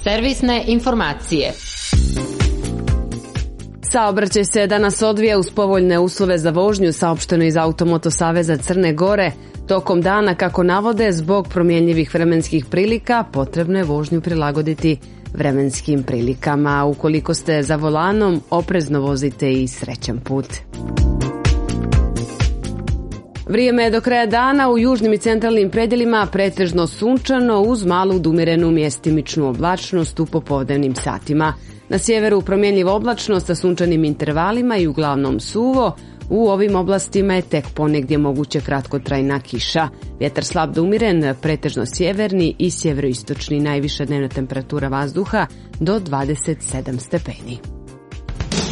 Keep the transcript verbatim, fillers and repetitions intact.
Servisne informacije. Saobraćaj se danas odvija uz povoljne uslove za vožnju, saopšteno iz Automoto saveza Crne Gore. Tokom dana, kako navode, zbog promjenjivih vremenskih prilika potrebno je vožnju prilagoditi vremenskim prilikama. Ukoliko ste za volanom, oprezno vozite i srećan put. Vrijeme je do kraja dana u južnim i centralnim predjelima pretežno sunčano uz malu umirenu mjestimičnu oblačnost u popodnevnim satima. Na sjeveru promjenjiva oblačnost sa sunčanim intervalima i uglavnom suvo. U ovim oblastima je tek ponegdje moguće kratkotrajna kiša. Vjetar slab do umiren, pretežno sjeverni i sjeveroistočni, najviša dnevna temperatura vazduha do dvadeset sedam stepeni.